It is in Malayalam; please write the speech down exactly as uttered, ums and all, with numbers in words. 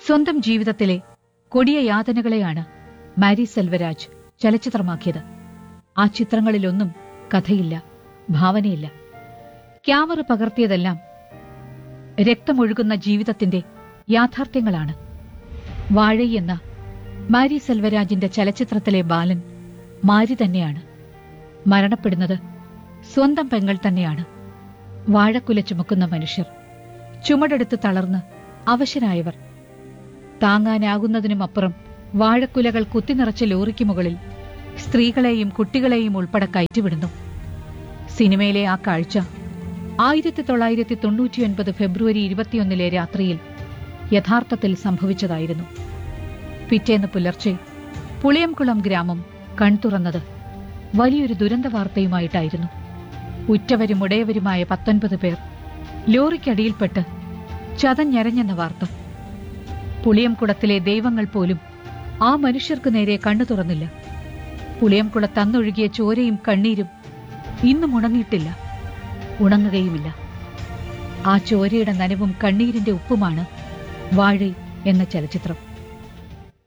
സ്വന്തം ജീവിതത്തിലെ കൊടിയ യാതനകളെയാണ് മാരി സെൽവരാജ് ചലച്ചിത്രമാക്കിയത്. ആ ചിത്രങ്ങളിലൊന്നും കഥയില്ല, ഭാവനയില്ല. ക്യാമറ പകർത്തിയതെല്ലാം രക്തമൊഴുകുന്ന ജീവിതത്തിന്റെ യാഥാർത്ഥ്യങ്ങളാണ്. വാഴൈ എന്ന മാരി സെൽവരാജിന്റെ ചലച്ചിത്രത്തിലെ ബാലൻ മാരി തന്നെയാണ്. മരണപ്പെടുന്നത് സ്വന്തം പെങ്ങൾ തന്നെയാണ്. വാഴക്കുല ചുമക്കുന്ന മനുഷ്യർ, ചുമടെടുത്ത് തളർന്ന് അവശരായവർ, താങ്ങാനാകുന്നതിനുമപ്പുറം വാഴക്കുലകൾ കുത്തിനിറച്ച ലോറിക്ക് മുകളിൽ സ്ത്രീകളെയും കുട്ടികളെയും ഉൾപ്പെടെ കയറ്റിവിടുന്നു. സിനിമയിലെ ആ കാഴ്ച ആയിരത്തി തൊള്ളായിരത്തി തൊണ്ണൂറ്റിയൊൻപത് ഫെബ്രുവരി ഇരുപത്തിയൊന്നിലെ രാത്രിയിൽ യഥാർത്ഥത്തിൽ സംഭവിച്ചതായിരുന്നു. പിറ്റേന്ന് പുലർച്ചെ പുളിയംകുളം ഗ്രാമം കൺതുറന്നത് വലിയൊരു ദുരന്ത വാർത്തയുമായിട്ടായിരുന്നു. ഉറ്റവരും ഉടയവരുമായ പത്തൊൻപത് പേർ ലോറിക്കടിയിൽപ്പെട്ട് ചതഞ്ഞരഞ്ഞെന്ന വാർത്ത. പുളിയംകുളത്തിലെ ദൈവങ്ങൾ പോലും ആ മനുഷ്യർക്ക് നേരെ കണ്ണു തുറന്നില്ല. പുളിയംകുളത്തന്നൊഴുകിയ ചോരയും കണ്ണീരും ഇന്നും ഉണങ്ങിയിട്ടില്ല, ഉണങ്ങുകയുമില്ല. ആ ചോരയുടെ നനവും കണ്ണീരിന്റെ ഉപ്പുമാണ് വാഴൈ എന്ന ചലച്ചിത്രം.